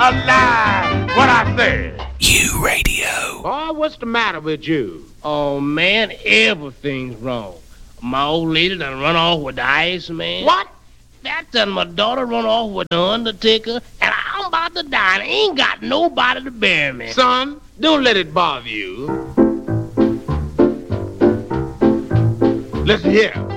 alive. What I said. You Radio. Boy, what's the matter with you? Oh, man, everything's wrong. My old lady done run off with the Iceman. What? That done my daughter run off with the Undertaker, and I'm about to die, and I ain't got nobody to bury me. Son, don't let it bother you. Listen here.